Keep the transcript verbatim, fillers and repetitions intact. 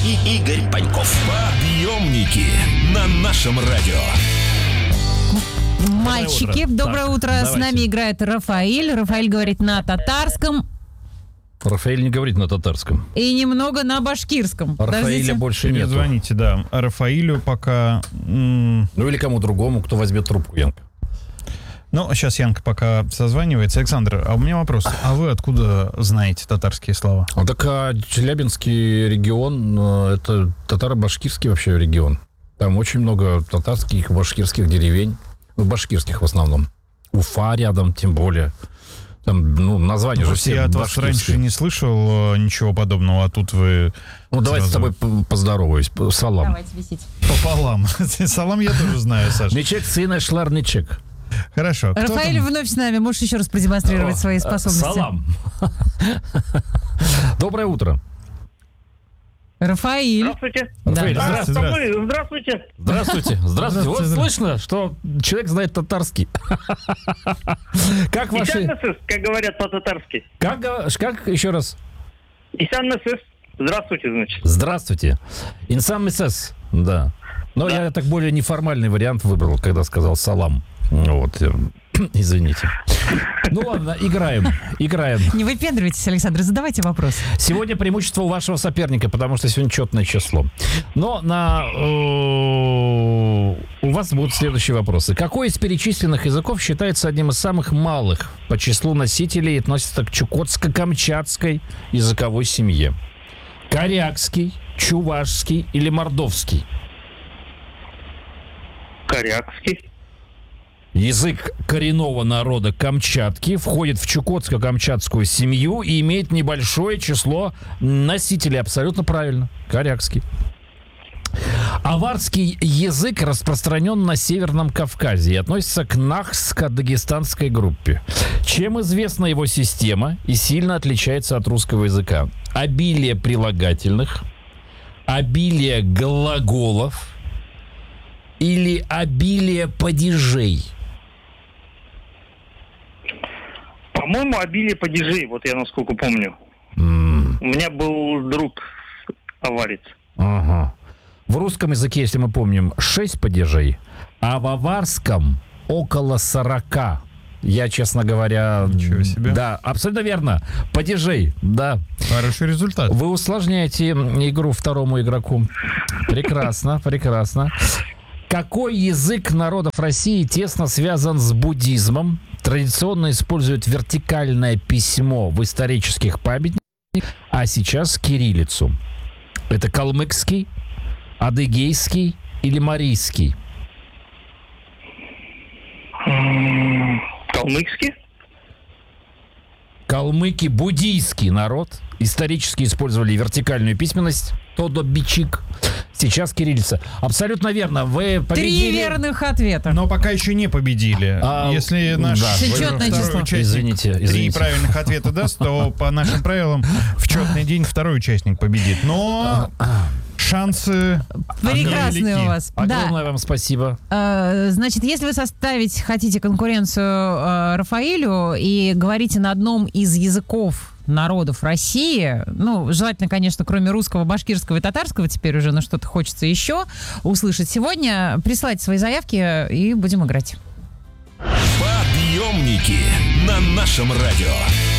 и Игорь Паньков. Подъемники на нашем радио. Мальчики, доброе утро. Доброе так, утро. С нами играет Рафаэль. Рафаэль говорит на татарском. Рафаэль не говорит на татарском. И немного на башкирском. Рафаэля Подождите. больше Не нет. звоните, да. А Рафаилю пока... М- Ну или кому другому, кто возьмет трубку, Янка. Ну, сейчас Янка пока созванивается. Александр, а у меня вопрос. А вы откуда знаете татарские слова? А так а, Челябинский регион, э, это татаро-башкирский вообще регион. Там очень много татарских, башкирских деревень. Ну, башкирских в основном. Уфа рядом, тем более. Там, ну, название же все Я от вас раньше не слышал э, ничего подобного, а тут вы... Ну, давайте сразу с тобой п- поздороваюсь. Салам. Давайте висите. пополам. Салам я тоже знаю, Саша. Ничек, сына, шларничек. Хорошо. Кто Рафаэль там? вновь с нами. Можешь еще раз продемонстрировать свои способности? Салам. Доброе утро. Рафаэль. Здравствуйте. Рафаэль, Да. здравствуйте. Здравствуйте. Здравствуйте. Здравствуйте. Здравствуйте. Вот Здравствуйте. слышно, что человек знает татарский. Как ваши... Исянмасыз, как говорят по-татарски. Как, га- как еще раз? Исянмасыз. Здравствуйте, значит. Здравствуйте. Инсан Месес. Да. Но я так более неформальный вариант выбрал, когда сказал салам. Вот. э, Извините. Ну ладно, играем. Играем. Не выпендривайтесь, Александр, задавайте вопрос. Сегодня преимущество у вашего соперника, потому что сегодня четное число. Но на, э, у вас будут следующие вопросы. Какой из перечисленных языков считается одним из самых малых по числу носителей и относится к чукотско-камчатской языковой семье? Корякский, чувашский или мордовский? Корякский. Язык коренного народа Камчатки входит в чукотско-камчатскую семью и имеет небольшое число носителей. Абсолютно правильно. Корякский. Аварский язык распространен на Северном Кавказе и относится к нахско-дагестанской группе. Чем известна его система и сильно отличается от русского языка? Обилие прилагательных, обилие глаголов или обилие падежей? По-моему, обилие падежей, вот я насколько помню. М, У меня был друг аварец. Ага. В русском языке, если мы помним, шесть падежей, а в аварском около сорока. Я, честно говоря... Ничего себе. Да, абсолютно верно. Падежей, да. Хороший результат. Вы усложняете игру второму игроку. Прекрасно, прекрасно. Какой язык народов России тесно связан с буддизмом? Традиционно используют вертикальное письмо в исторических памятниках, а сейчас кириллицу. Это калмыцкий, адыгейский или марийский? М, Калмыцкий. Калмыки — буддийский народ. Исторически использовали вертикальную письменность. Тодо-бичик. Сейчас кириллица. Абсолютно верно. Вы победили. Три верных ответа. Но пока еще не победили. А, Если наш да. Четное второй число. участник Извините, три извините. правильных ответа даст, то по нашим правилам в четный день второй участник победит. Но шансы Прекрасные велики. у вас. Да. Огромное вам спасибо. Э, Значит, если вы составить хотите конкуренцию э, Рафаэлю и говорите на одном из языков народов России, ну, желательно, конечно, кроме русского, башкирского и татарского, теперь уже, но что-то хочется еще услышать сегодня, присылайте свои заявки и будем играть. Подъемники на нашем радио.